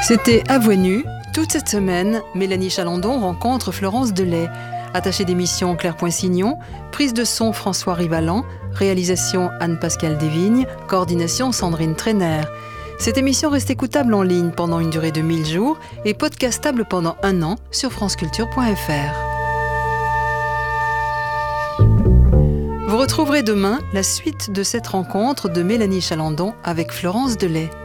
C'était À Voix Nue. Toute cette semaine, Mélanie Chalandon rencontre Florence Delay. Attachée d'émission Claire Poinsignon, prise de son François Rivalan, réalisation Anne-Pascale Desvignes, coordination Sandrine Trainer. Cette émission reste écoutable en ligne pendant une durée de 1000 jours et podcastable pendant 1 an sur franceculture.fr. Vous retrouverez demain la suite de cette rencontre de Mélanie Chalandon avec Florence Delay.